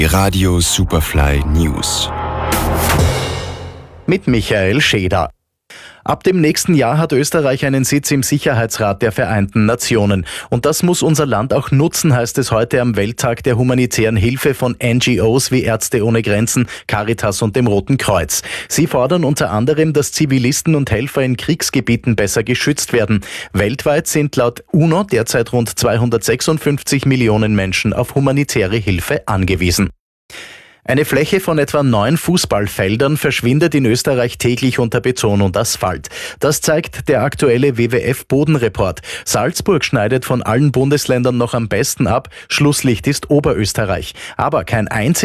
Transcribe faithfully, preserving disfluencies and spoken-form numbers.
Die Radio Superfly News. Mit Michael Scheder. Ab dem nächsten Jahr hat Österreich einen Sitz im Sicherheitsrat der Vereinten Nationen. Und das muss unser Land auch nutzen, heißt es heute am Welttag der humanitären Hilfe von N G Os wie Ärzte ohne Grenzen, Caritas und dem Roten Kreuz. Sie fordern unter anderem, dass Zivilisten und Helfer in Kriegsgebieten besser geschützt werden. Weltweit sind laut UNO derzeit rund zweihundertsechsundfünfzig Millionen Menschen auf humanitäre Hilfe angewiesen. Eine Fläche von etwa neun Fußballfeldern verschwindet in Österreich täglich unter Beton und Asphalt. Das zeigt der aktuelle W W F-Bodenreport. Salzburg schneidet von allen Bundesländern noch am besten ab. Schlusslicht ist Oberösterreich. Aber kein einziger